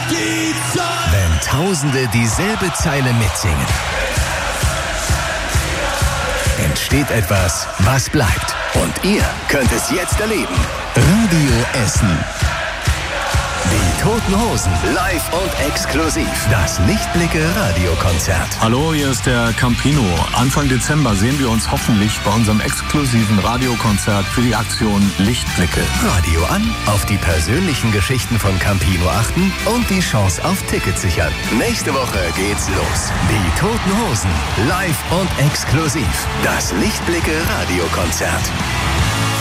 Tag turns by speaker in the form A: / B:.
A: die Zeit.
B: Wenn Tausende dieselbe Zeile mitsingen, entsteht etwas, was bleibt. Und ihr könnt es jetzt erleben. Radio Essen. Die Toten Hosen, live und exklusiv. Das Lichtblicke-Radiokonzert.
C: Hallo, hier ist der Campino. Anfang Dezember sehen wir uns hoffentlich bei unserem exklusiven Radiokonzert für die Aktion Lichtblicke.
B: Radio an, auf die persönlichen Geschichten von Campino achten und die Chance auf Tickets sichern. Nächste Woche geht's los. Die Toten Hosen, live und exklusiv. Das Lichtblicke-Radiokonzert.